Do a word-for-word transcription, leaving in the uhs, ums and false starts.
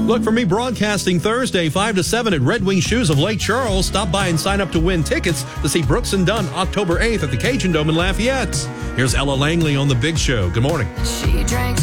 Look for me broadcasting Thursday, five to seven at Red Wing Shoes of Lake Charles. Stop by and sign up to win tickets to see Brooks and Dunn October eighth at the Cajun Dome in Lafayette. Here's Ella Langley on The Big Show. Good morning. She drank